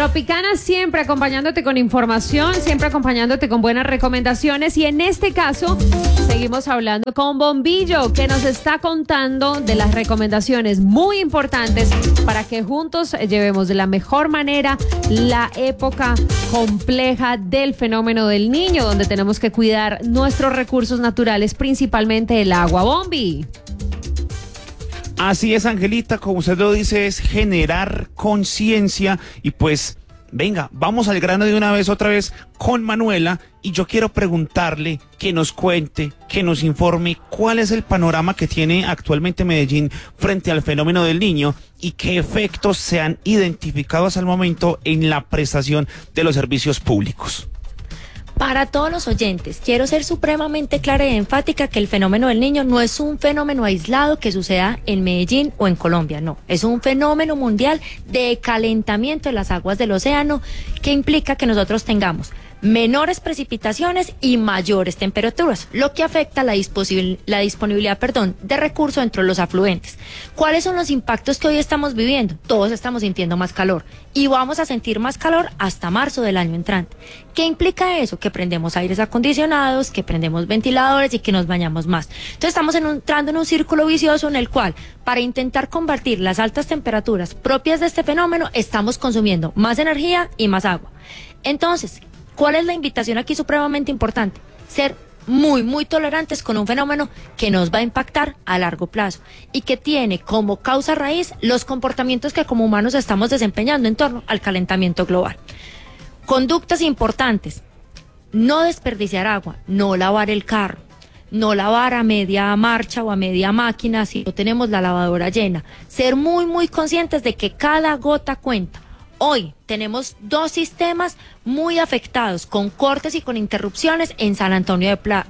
Tropicana siempre acompañándote con información, siempre acompañándote con buenas recomendaciones y en este caso seguimos hablando con Bombillo que nos está contando de las recomendaciones muy importantes para que juntos llevemos de la mejor manera la época compleja del fenómeno del niño, donde tenemos que cuidar nuestros recursos naturales, principalmente el agua. Bombi. Así es, Angelita, como usted lo dice, es generar conciencia y pues, venga, vamos al grano de una vez otra vez con Manuela y yo quiero preguntarle que nos cuente, que nos informe cuál es el panorama que tiene actualmente Medellín frente al fenómeno del niño y qué efectos se han identificado hasta el momento en la prestación de los servicios públicos. Para todos los oyentes, quiero ser supremamente clara y enfática que el fenómeno del niño no es un fenómeno aislado que suceda en Medellín o en Colombia, no. Es un fenómeno mundial de calentamiento de las aguas del océano que implica que nosotros tengamos menores precipitaciones y mayores temperaturas, lo que afecta la disponibilidad de recursos entre los afluentes. ¿Cuáles son los impactos que hoy estamos viviendo? Todos estamos sintiendo más calor y vamos a sentir más calor hasta marzo del año entrante. ¿Qué implica eso? Que prendemos aires acondicionados, que prendemos ventiladores y que nos bañamos más. Entonces estamos entrando en un círculo vicioso en el cual, para intentar combatir las altas temperaturas propias de este fenómeno, estamos consumiendo más energía y más agua. Entonces, ¿cuál es la invitación aquí supremamente importante? Ser muy tolerantes con un fenómeno que nos va a impactar a largo plazo y que tiene como causa raíz los comportamientos que como humanos estamos desempeñando en torno al calentamiento global. Conductas importantes: no desperdiciar agua, no lavar el carro, no lavar a media marcha o a media máquina si no tenemos la lavadora llena, ser muy conscientes de que cada gota cuenta. Hoy tenemos dos sistemas muy afectados, con cortes y con interrupciones en San Antonio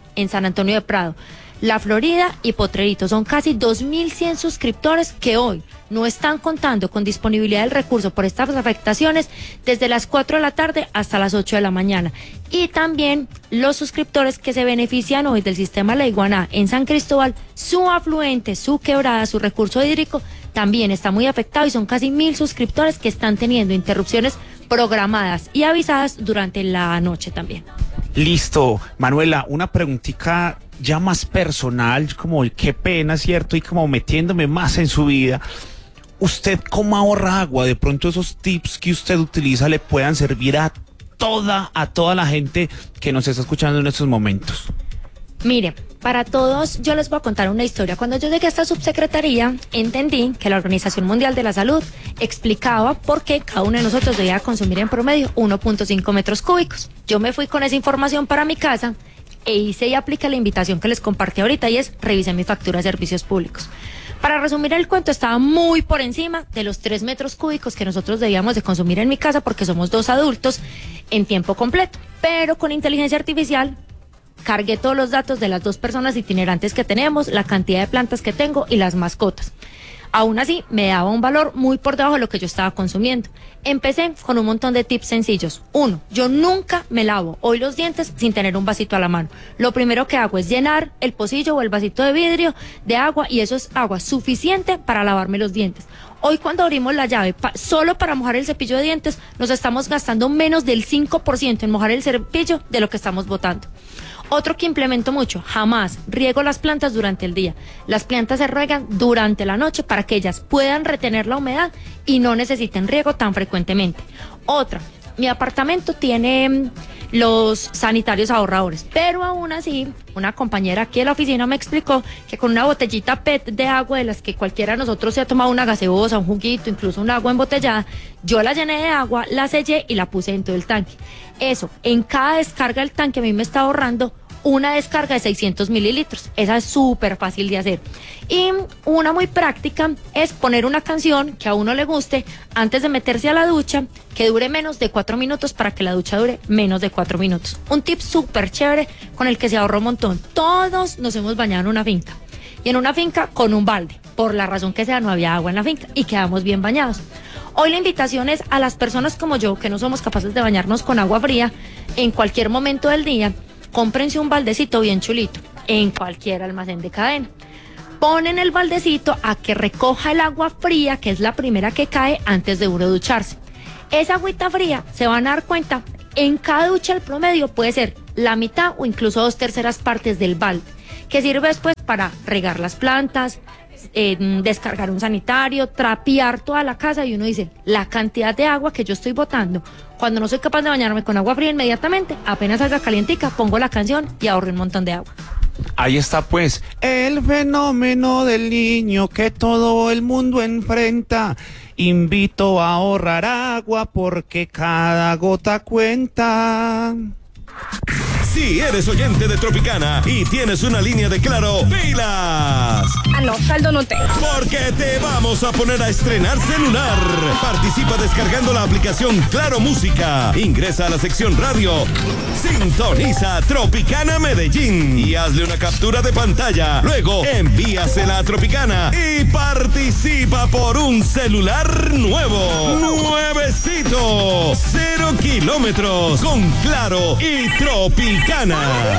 de Prado, La Florida y Potrerito. Son casi 2.100 suscriptores que hoy no están contando con disponibilidad del recurso por estas afectaciones desde las 4 de la tarde hasta las 8 de la mañana. Y también los suscriptores que se benefician hoy del sistema La Iguaná en San Cristóbal, su afluente, su quebrada, su recurso hídrico también está muy afectado y son casi 1.000 suscriptores que están teniendo interrupciones programadas y avisadas durante la noche también. Listo, Manuela, una preguntita ya más personal, como qué pena, ¿cierto? Y como metiéndome más en su vida. ¿Usted cómo ahorra agua? De pronto esos tips que usted utiliza le puedan servir a toda la gente que nos está escuchando en estos momentos. Mire, para todos yo les voy a contar una historia. Cuando yo llegué a esta subsecretaría, entendí que la Organización Mundial de la Salud explicaba por qué cada uno de nosotros debía consumir en promedio 1.5 metros cúbicos. Yo me fui con esa información para mi casa e hice y apliqué la invitación que les compartí ahorita y es: revise mi factura de servicios públicos. Para resumir el cuento, estaba muy por encima de los 3 metros cúbicos que nosotros debíamos de consumir en mi casa porque somos 2 adultos en tiempo completo. Pero con inteligencia artificial cargué todos los datos de las 2 personas itinerantes que tenemos, la cantidad de plantas que tengo y las mascotas. Aún así, me daba un valor muy por debajo de lo que yo estaba consumiendo. Empecé con un montón de tips sencillos. 1, yo nunca me lavo hoy los dientes sin tener un vasito a la mano. Lo primero que hago es llenar el pocillo o el vasito de vidrio de agua y eso es agua suficiente para lavarme los dientes. Hoy cuando abrimos la llave solo para mojar el cepillo de dientes, nos estamos gastando menos del 5% en mojar el cepillo de lo que estamos botando. Otro que implemento mucho: jamás riego las plantas durante el día. Las plantas se riegan durante la noche para que ellas puedan retener la humedad y no necesiten riego tan frecuentemente. Otra, mi apartamento tiene los sanitarios ahorradores, pero aún así, una compañera aquí de la oficina me explicó que con una botellita PET de agua, de las que cualquiera de nosotros se ha tomado una gaseosa, un juguito, incluso un agua embotellada, yo la llené de agua, la sellé y la puse dentro del tanque. Eso, en cada descarga del tanque a mí me está ahorrando una descarga de 600 mililitros. Esa es súper fácil de hacer. Y una muy práctica es poner una canción que a uno le guste antes de meterse a la ducha, que dure menos de 4 minutos para que la ducha dure menos de 4 minutos. Un tip súper chévere con el que se ahorra un montón. Todos nos hemos bañado en una finca. Y en una finca con un balde. Por la razón que sea, no había agua en la finca y quedamos bien bañados. Hoy la invitación es a las personas como yo, que no somos capaces de bañarnos con agua fría en cualquier momento del día. Cómprense un baldecito bien chulito en cualquier almacén de cadena. Ponen el baldecito a que recoja el agua fría, que es la primera que cae antes de uno ducharse. Esa agüita fría, se van a dar cuenta, en cada ducha el promedio puede ser la mitad o incluso 2/3 partes del balde, que sirve después para regar las plantas, descargar un sanitario, trapear toda la casa, y uno dice, la cantidad de agua que yo estoy botando, cuando no soy capaz de bañarme con agua fría inmediatamente, apenas salga calientica, pongo la canción y ahorro un montón de agua. Ahí está pues el fenómeno del niño que todo el mundo enfrenta. Invito a ahorrar agua porque cada gota cuenta. Si eres oyente de Tropicana y tienes una línea de Claro, ¡pilas! No, saldo no tengo. Porque te vamos a poner a estrenar celular. Participa descargando la aplicación Claro Música. Ingresa a la sección radio. Sintoniza Tropicana Medellín y hazle una captura de pantalla. Luego envíasela a Tropicana y participa por un celular nuevo. Nuevecito. 0 kilómetros con Claro y Tropicana.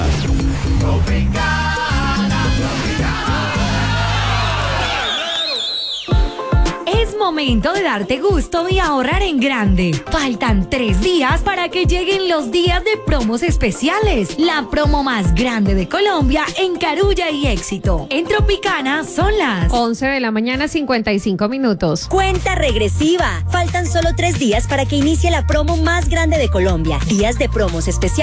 Es momento de darte gusto y ahorrar en grande. Faltan 3 días para que lleguen los días de promos especiales. La promo más grande de Colombia en Carulla y Éxito. En Tropicana son las 11 de la mañana, 55 minutos. Cuenta regresiva. Faltan solo 3 días para que inicie la promo más grande de Colombia. Días de promos especiales.